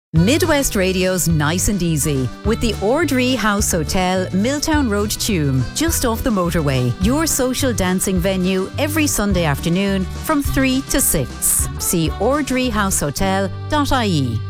Midwest Radio's Nice and Easy with the Ordree House Hotel, Milltown Road, Tuam, just off the motorway. Your social dancing venue every Sunday afternoon from 3 to 6. See ordreehousehotel.ie.